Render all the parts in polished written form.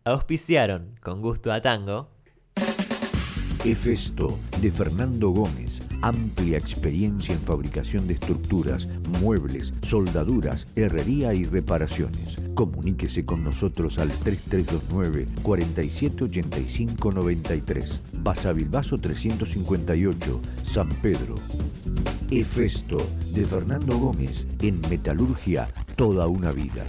Auspiciaron Con Gusto a Tango. Efesto, de Fernando Gómez. Amplia experiencia en fabricación de estructuras, muebles, soldaduras, herrería y reparaciones. Comuníquese con nosotros al 3329 4785 93. Basavilbaso 358, San Pedro. Efesto, de Fernando Gómez. En metalurgia, toda una vida.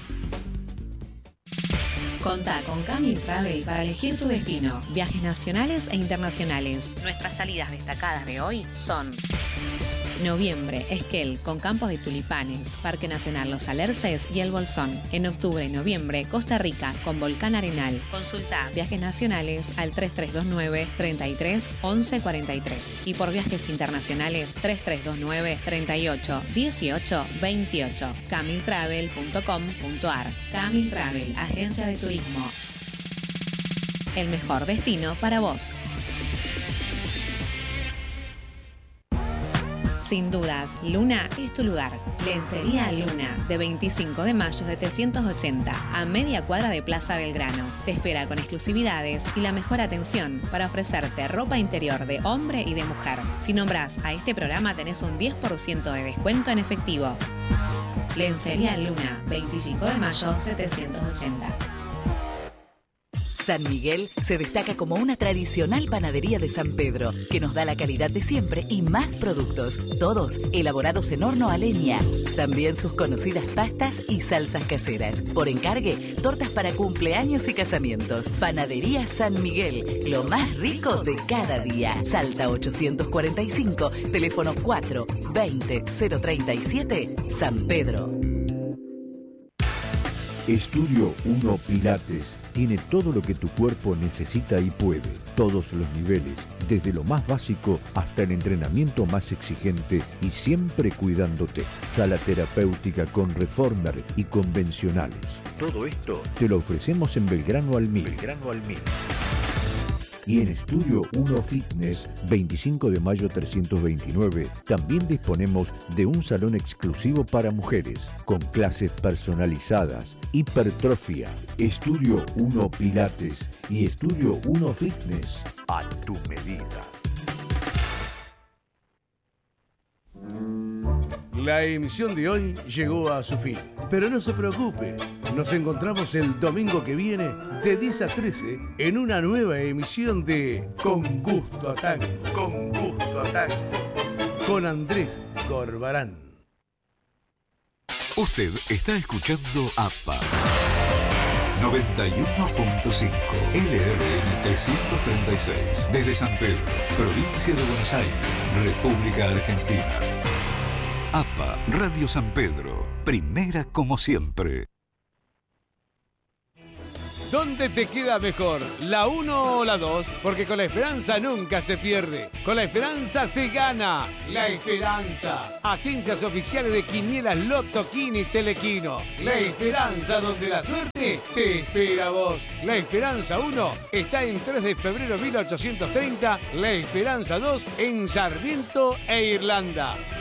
Contá con Camil Travel para elegir tu destino. Viajes nacionales e internacionales. Nuestras salidas destacadas de hoy son: noviembre, Esquel, con campos de tulipanes, Parque Nacional Los Alerces y El Bolsón. En octubre y noviembre, Costa Rica, con Volcán Arenal. Consulta viajes nacionales al 3329 33 11 43 y por viajes internacionales 3329 38 18 28. camiltravel.com.ar. Camil Travel, agencia de turismo. El mejor destino para vos. Sin dudas, Luna es tu lugar. Lencería Luna, de 25 de mayo 780, a media cuadra de Plaza Belgrano. Te espera con exclusividades y la mejor atención para ofrecerte ropa interior de hombre y de mujer. Si nombrás a este programa tenés un 10% de descuento en efectivo. Lencería Luna, 25 de mayo 780. San Miguel se destaca como una tradicional panadería de San Pedro, que nos da la calidad de siempre y más productos, todos elaborados en horno a leña. También sus conocidas pastas y salsas caseras. Por encargue, tortas para cumpleaños y casamientos. Panadería San Miguel, lo más rico de cada día. Salta 845, teléfono 4 20 037, San Pedro. Estudio 1 Pilates tiene todo lo que tu cuerpo necesita y puede. Todos los niveles, desde lo más básico hasta el entrenamiento más exigente y siempre cuidándote. Sala terapéutica con reformer y convencionales. Todo esto te lo ofrecemos en Belgrano al Mil. Y en Estudio 1 Fitness, 25 de mayo 329, también disponemos de un salón exclusivo para mujeres, con clases personalizadas, hipertrofia, Estudio 1 Pilates y Estudio 1 Fitness, a tu medida. La emisión de hoy llegó a su fin, pero no se preocupe, nos encontramos el domingo que viene de 10 a 13 en una nueva emisión de Con Gusto a Tango, con Andrés Corbarán. Usted está escuchando APA 91.5 LRN 336 desde San Pedro, provincia de Buenos Aires, República Argentina. APA Radio San Pedro, primera como siempre. ¿Dónde te queda mejor, la 1 o la 2? Porque con la esperanza nunca se pierde. Con la esperanza se gana. La Esperanza. Agencias oficiales de Quinielas Loto, Quini, Telequino. La Esperanza, donde la suerte te espera a vos. La Esperanza 1 está en 3 de febrero 1830. La Esperanza 2 en Sarmiento e Irlanda.